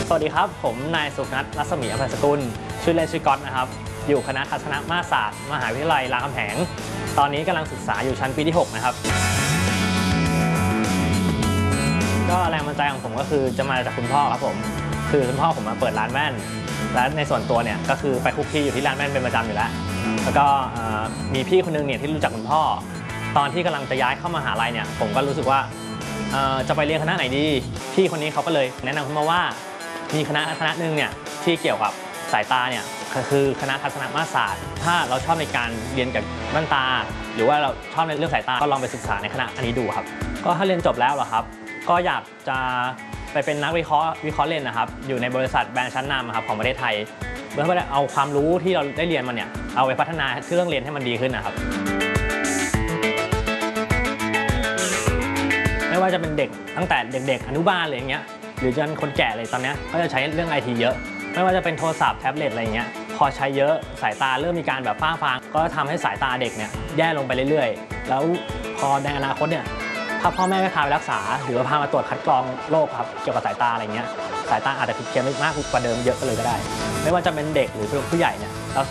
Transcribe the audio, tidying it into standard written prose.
สวัสดีครับผมนายสุนัท รัศมี อภัยสกุลชื่อเล่นชื่อก๊อตนะครับอยู่คณะทัศนมาตรศาสตร์มหาวิทยาลัยรามคำแหงตอนนี้กำลังศึกษาอยู่ชั้นปีที่6นะครับก็แรงบันดาลใจของผมก็คือจะมาจากคุณพ่อครับผมคือคุณพ่อผมมาเปิดร้านแว่นและในส่วนตัวเนี่ยก็คือไปคุกคีอยู่ที่ร้านแว่นเป็นประจำอยู่แล้วแล้วก็มีพี่คนนึงเนี่ยที่รู้จักคุณพ่อตอนที่กำลังจะย้ายเข้ามหาลัยเนี่ยผมก็รู้สึกว่าจะไปเรียนคณะไหนดีพี่คนนี้เขาก็เลยแนะนำขึ้นมาว่ามีคณะหนึ่งเนี่ยที่เกี่ยวกับสายตาเนี่ยคือคณะทัศนมาตรศาสตร์ถ้าเราชอบในการเรียนกับแว่นตาหรือว่าเราชอบในเรื่องสายตาก็ลองไปศึกษาในคณะอันนี้ดูครับก็ถ้าเรียนจบแล้วเหรอครับก็อยากจะไปเป็นนักวิเคราะห์เลนส์นะครับอยู่ในบริษัทแบรนด์ชั้นนำครับของประเทศไทยเพื่อเอาความรู้ที่เราได้เรียนมาเนี่ยเอาไปพัฒนาเครื่องเรียนให้มันดีขึ้นนะครับไม่ว่าจะเป็นเด็กตั้งแต่เด็กๆอนุบาลอะไรอย่างเงี้ยหรือจนคนแก่เลยตอนนี้ก็จะใช้เรื่อง IT เยอะไม่ว่าจะเป็นโทรศัพท์แท็บเล็ตอะไรอย่างเงี้ยพอใช้เยอะสายตาเริ่มมีการแบบฝ้าฟางก็ทำให้สายตาเด็กเนี่ยแย่ลงไปเรื่อยๆแล้วพอในอนาคตเนี่ยถ้าพ่อแม่ไม่พาไปรักษาหรือว่าพามาตรวจคัดกรองโรคครับเกี่ยวกับสายตาอะไรเงี้ยสายตาอาจจะผิดเพี้ยนมากกว่าเดิมเยอะก็เลยก็ได้ไม่ว่าจะเป็นเด็กหรือผู้ใหญ่เนี่ยเรา